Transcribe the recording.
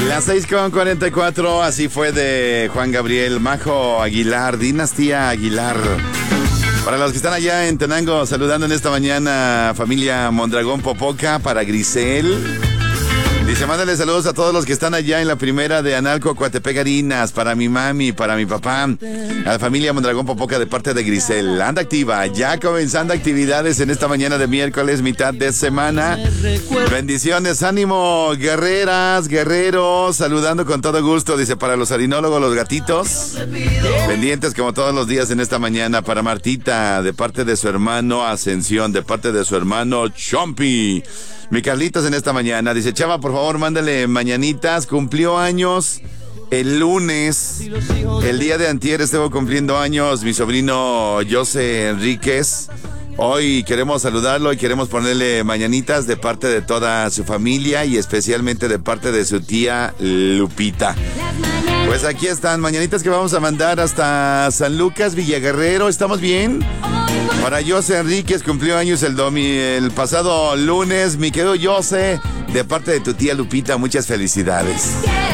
Las 6:44, así fue de Juan Gabriel Majo Aguilar, Dinastía Aguilar. Para los que están allá en Tenango, saludando en esta mañana, familia Mondragón Popoca, para Grisel. Dice, mándale saludos a todos los que están allá en la primera de Analco, Coatepec, Harinas, para mi mami, para mi papá, a la familia Mondragón Popoca de parte de Grisel. Anda activa, ya comenzando actividades en esta mañana de miércoles, mitad de semana. Bendiciones, ánimo, guerreras, guerreros, saludando con todo gusto, dice, para los harinólogos, los gatitos, pendientes como todos los días en esta mañana, para Martita, de parte de su hermano Ascensión, de parte de su hermano Chompi. Mi Carlitos en esta mañana dice, Chava, por favor, mándale mañanitas. Cumplió años el lunes. El día de antier estuvo cumpliendo años mi sobrino José Enríquez. Hoy queremos saludarlo y queremos ponerle mañanitas de parte de toda su familia y especialmente de parte de su tía Lupita. Pues aquí están, mañanitas que vamos a mandar hasta San Lucas, Villaguerrero. ¿Estamos bien? Para José Enríquez, cumplió años el pasado lunes. Mi querido José, de parte de tu tía Lupita, muchas felicidades.